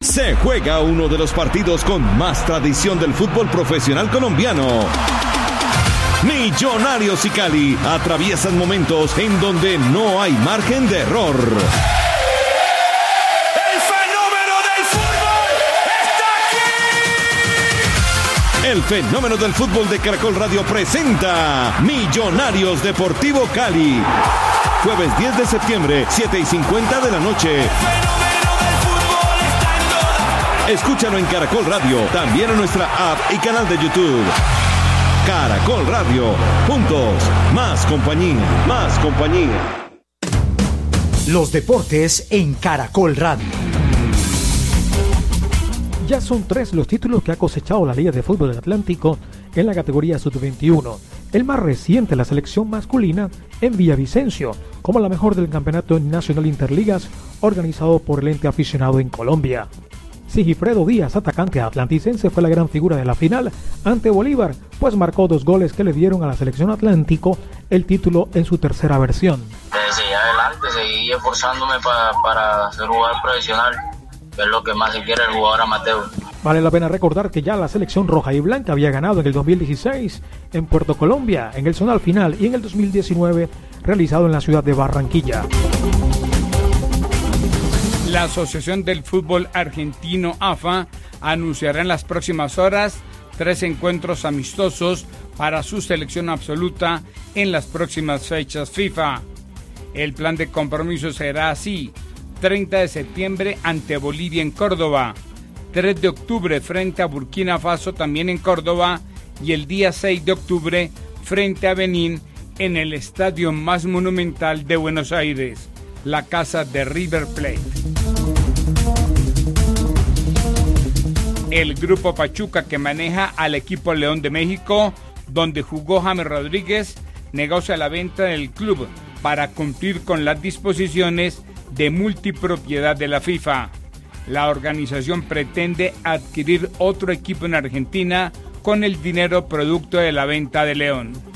Se juega uno de los partidos con más tradición del fútbol profesional colombiano. Millonarios y Cali atraviesan momentos en donde no hay margen de error. ¡El fenómeno del fútbol está aquí! El fenómeno del fútbol de Caracol Radio presenta Millonarios Deportivo Cali. Jueves 10 de septiembre, 7:50 de la noche. Escúchalo en Caracol Radio, también en nuestra app y canal de YouTube. Caracol Radio, juntos, más compañía, más compañía. Los deportes en Caracol Radio. Ya son 3 los títulos que ha cosechado la Liga de Fútbol del Atlántico en la categoría Sub-21. El más reciente, la selección masculina en Villavicencio, como la mejor del campeonato nacional Interligas organizado por el ente aficionado en Colombia. Sigifredo Díaz, atacante atlanticense, fue la gran figura de la final ante Bolívar, pues marcó 2 goles que le dieron a la selección Atlántico el título en su tercera versión. Seguí adelante, seguí esforzándome para ser jugador profesional, que es lo que más se quiere el jugador amateur. Vale la pena recordar que ya la selección roja y blanca había ganado en el 2016 en Puerto Colombia, en el zonal final, y en el 2019 realizado en la ciudad de Barranquilla. La Asociación del Fútbol Argentino, AFA, anunciará en las próximas horas 3 encuentros amistosos para su selección absoluta en las próximas fechas FIFA. El plan de compromiso será así: 30 de septiembre ante Bolivia en Córdoba, 3 de octubre frente a Burkina Faso también en Córdoba, y el día 6 de octubre frente a Benín en el estadio más monumental de Buenos Aires, la casa de River Plate. El grupo Pachuca, que maneja al equipo León de México, donde jugó James Rodríguez, negocia la venta del club para cumplir con las disposiciones de multipropiedad de la FIFA. La organización pretende adquirir otro equipo en Argentina con el dinero producto de la venta de León.